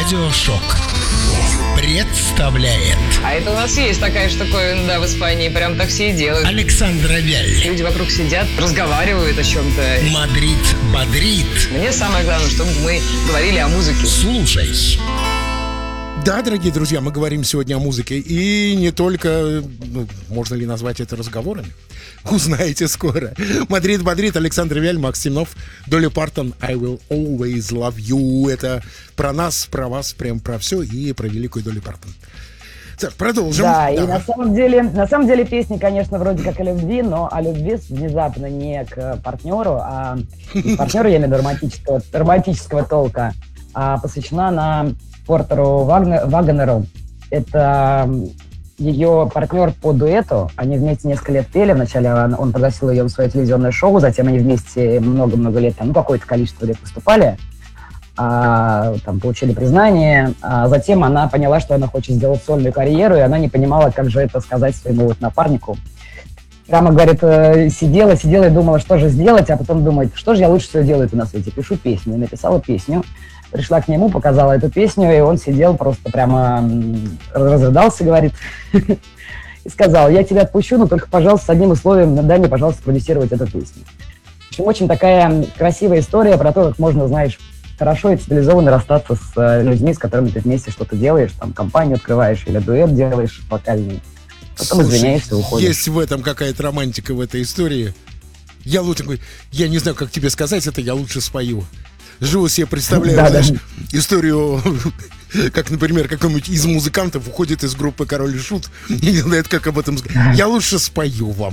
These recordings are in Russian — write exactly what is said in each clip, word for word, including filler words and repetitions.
Радиошок представляет. А это у нас есть такая штуковина, да, в Испании. Прям так все и делают. Александра Вяль. Люди вокруг сидят, разговаривают о чем-то. Мадрид бодрит. Мне самое главное, чтобы мы говорили о музыке. Слушай. Да, дорогие друзья, мы говорим сегодня о музыке. И не только, ну, можно ли назвать это разговорами? Узнаете скоро. Мадрид бодрит, Александр Вяль, Макс Семенов, Долли Партон, I will always love you. Это про нас, про вас, прям про все и про великую Долли Партон. Так, продолжим. Да, да, и на самом деле, на самом деле песня, конечно, вроде как о любви, но о любви внезапно не к партнеру, а к партнеру, я имею в виду романтического, романтического толка, а посвящена она Портеру Вагнер, Вагнеру. Это ее партнер по дуэту. Они вместе несколько лет пели. Вначале он, он пригласил ее в свое телевизионное шоу, затем они вместе много-много лет, там, ну, какое-то количество лет выступали, а, там, получили признание. А затем она поняла, что она хочет сделать сольную карьеру, и она не понимала, как же это сказать своему вот напарнику. Прямо, говорит, сидела, сидела и думала, что же сделать, а потом думает, что же я лучше всего делаю на свете. Пишу песню. И написала песню. Пришла к нему, показала эту песню, и он сидел просто прямо разрыдался, говорит, и сказал: я тебя отпущу, но только, пожалуйста, с одним условием, дай мне, пожалуйста, продюсировать эту песню. В общем, очень такая красивая история про то, как можно, знаешь, хорошо и цивилизованно расстаться с людьми, с которыми ты вместе что-то делаешь, там, компанию открываешь или дуэт делаешь вокальный, потом Слушай, извиняешься, уходишь. Есть в этом какая-то романтика, в этой истории. Я лучше, я не знаю, как тебе сказать это, я лучше спою. Живу себе, представляю, да, знаешь, да. историю, как, например, какой-нибудь из музыкантов уходит из группы «Король и Шут» и не знает, как об этом сказать. Я лучше спою вам.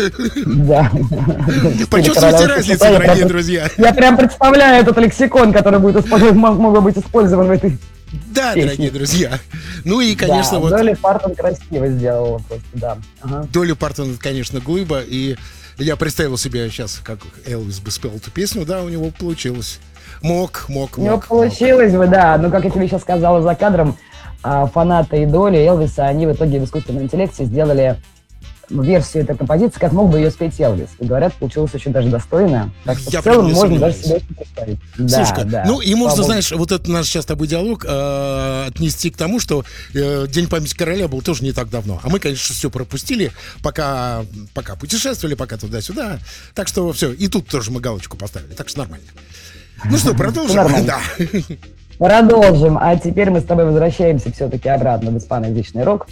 Да. Почувствуйте разницу, дорогие друзья. Я прям представляю этот лексикон, который будет использован, мог быть использован в этой Да, песне. Дорогие друзья. Ну и, конечно, да, вот... Долли Партон красиво сделала просто, да. Ага. Долли Партон, конечно, глыба, и я представил себе сейчас, как Элвис бы спел эту песню, да, у него получилось. Мог, мог, мог. У него получилось бы, да. Но, как я тебе сейчас сказала за кадром, фанаты и Долли, Элвиса, они в итоге в искусственном интеллекте сделали версию этой композиции, как мог бы ее спеть Элвис. И говорят, получилось очень даже достойно. Так что я в целом можно сомневаюсь. даже себе это представить. Слушай-ка, да, да. ну и можно, Слава знаешь, вот этот наш сейчас с тобой диалог э, отнести к тому, что э, День памяти короля был тоже не так давно. А мы, конечно, все пропустили, пока, пока путешествовали, пока туда-сюда. Так что все, и тут тоже мы галочку поставили, так что нормально. Ну что, продолжим? Да. Продолжим. А теперь мы с тобой возвращаемся все-таки обратно в испаноязычный рок.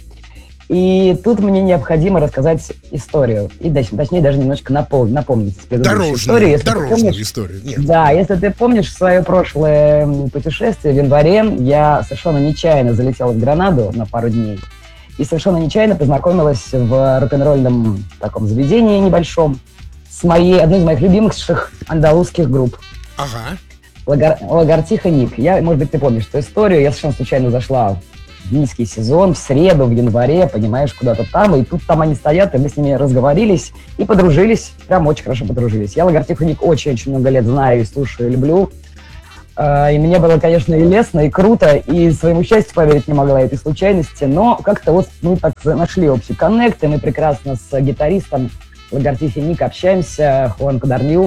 И тут мне необходимо рассказать историю. И точнее даже немножко напом- напомнить предыдущую историю. Если дорожную помнишь, историю. Нет. Да, если ты помнишь свое прошлое путешествие в январе, я совершенно нечаянно залетела в Гранаду на пару дней. И совершенно нечаянно познакомилась в рок-н-ролльном таком заведении небольшом с моей, одной из моих любимых андалузских групп. Ага. Лагар... Лагартиха Ник. Я, может быть, ты помнишь эту историю. Я совершенно случайно зашла в низкий сезон, в среду, в январе, понимаешь, куда-то там. И тут там они стоят, и мы с ними разговорились и подружились. Прям очень хорошо подружились. Я Лагартиху Ник очень-очень много лет знаю и слушаю, и люблю. И мне было, конечно, и лестно, и круто, и своему счастью поверить не могла этой случайности. Но как-то вот мы так нашли общий коннект, и мы прекрасно с гитаристом Лагартихи Ник общаемся, Хуан Кадарнью.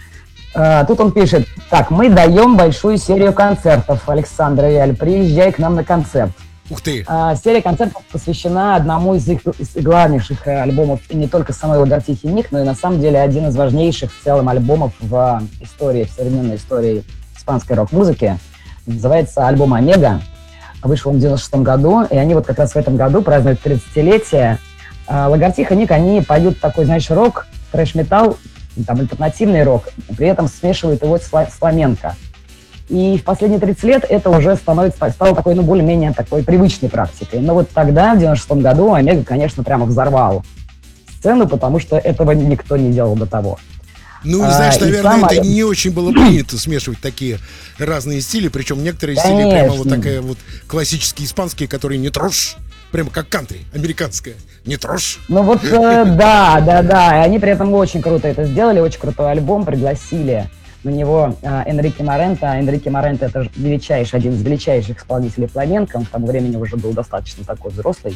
Uh, тут он пишет: так, мы даем большую серию концертов, Александр Вяль, приезжай к нам на концерт. Ух ты! Uh, серия концертов посвящена одному из их из главнейших uh, альбомов, и не только самой Лагартихи Ник, но и на самом деле один из важнейших в целом альбомов в истории, в современной истории испанской рок-музыки. Называется альбом «Омега». Вышел он в девяносто шестом году, и они вот как раз в этом году празднуют тридцатилетие. Uh, Лагартиха Ник, они поют такой, знаешь, рок, трэш-металл, там альтернативный рок, при этом смешивают его с фламенко. И в последние тридцать лет это уже становится, стало такой, ну, более-менее такой привычной практикой. Но вот тогда, в девяносто шестом году, Омега, конечно, прямо взорвал сцену, потому что этого никто не делал до того. Ну, знаешь, а, наверное, сама... это не очень было принято смешивать такие разные стили, причем некоторые Конечно. стили прямо вот такая вот классические испанские, которые не трожь. Прямо как кантри, американская. Не трожь. Ну вот, э, да, да, да. И они при этом очень круто это сделали, очень крутой альбом, пригласили на него э, Энрике Моренто. Энрике Моренто — это величайший, один из величайших исполнителей фламенко. Он к тому времени уже был достаточно такой взрослый.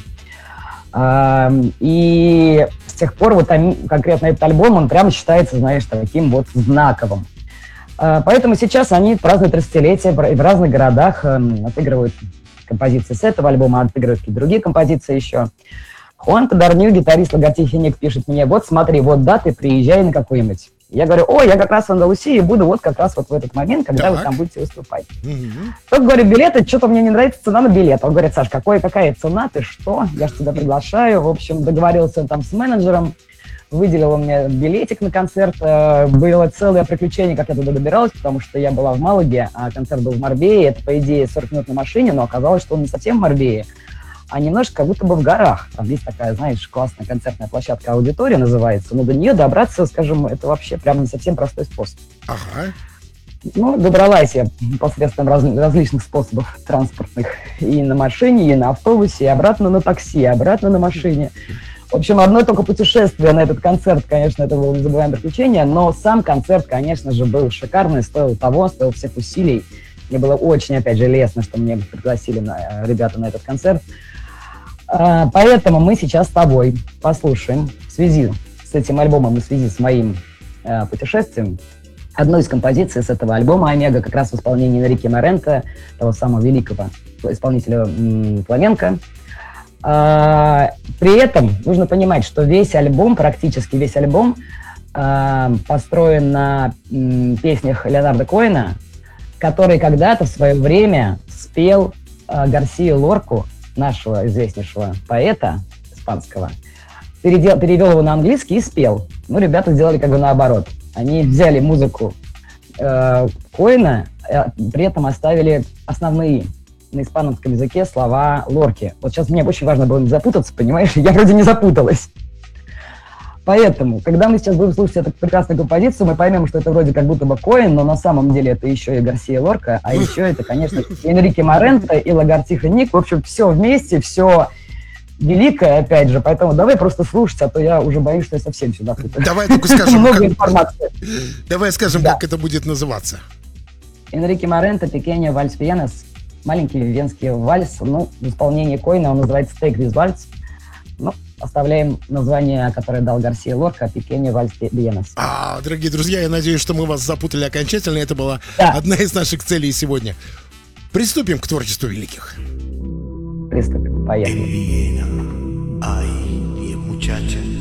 Э, и с тех пор вот конкретно этот альбом, он прямо считается, знаешь, таким вот знаковым. А, Поэтому сейчас они празднуют тридцатилетие и в разных городах эм, отыгрывают композиции с этого альбома, отыгрывают какие-то другие композиции еще. Хуан Кадарню, гитарист Лагартихи Ник, пишет мне: вот смотри, вот даты, приезжай на какой-нибудь. Я говорю: о, я как раз в Андалусии буду вот как раз вот в этот момент, когда Так. вы там будете выступать. Мгм. Тот говорит: билеты, что-то мне не нравится цена на билет. Он говорит: Саш, какой, какая цена, ты что? Я же тебя приглашаю. В общем, договорился он там с менеджером, выделил он мне билетик на концерт. Э, Было целое приключение, как я туда добиралась, потому что я была в Малаге, а концерт был в Марбее. Это, по идее, сорок минут на машине, но оказалось, что он не совсем в Марбее, а немножко как будто бы в горах. Там есть такая, знаешь, классная концертная площадка, аудитория называется, но до нее добраться, скажем, это вообще прям не совсем простой способ. Ага. Ну, добралась я посредством раз- различных способов транспортных. И на машине, и на автобусе, и обратно на такси, и обратно на машине. В общем, одно только путешествие на этот концерт, конечно, это было незабываемое приключение, но сам концерт, конечно же, был шикарный, стоил того, стоил всех усилий. Мне было очень, опять же, лестно, что меня пригласили на, ребята на этот концерт. А, Поэтому мы сейчас с тобой послушаем в связи с этим альбомом и в связи с моим э, путешествием одну из композиций с этого альбома «Омега», как раз в исполнении Энрике Моренто, того самого великого исполнителя м, фламенко. А, При этом нужно понимать, что весь альбом, практически весь альбом, а, построен на м, песнях Леонардо Коэна, который когда-то в свое время спел а, Гарсио Лорку, нашего известнейшего поэта испанского, передел, перевел его на английский и спел. Ну, ребята сделали как бы наоборот. Они взяли музыку э, Коэна, э, при этом оставили основные на испанском языке слова Лорки. Вот сейчас мне очень важно было не запутаться, понимаешь? Я вроде не запуталась. Поэтому, когда мы сейчас будем слушать эту прекрасную композицию, мы поймем, что это вроде как будто бы Коэн, но на самом деле это еще и Гарсио Лорка, а еще это, конечно, Энрике Моренто и Лагартиха Ник. В общем, все вместе, все великое, опять же. Поэтому давай просто слушать, а то я уже боюсь, что я совсем сюда путаю. Давай только скажем, Много как- информации. давай скажем, Да. как это будет называться. Энрике Моренто, Пекеньо Вальс Венес, маленький венский вальс. Ну, в исполнении Коэна он называется Take This Waltz. Ну, оставляем название, которое дал Гарсио Лорка, Пекеньо Вальс Венес. А, дорогие друзья, я надеюсь, что мы вас запутали окончательно. Это была Да. одна из наших целей сегодня. Приступим к творчеству великих. Приступим. Поехали. Viena hay diez muchachas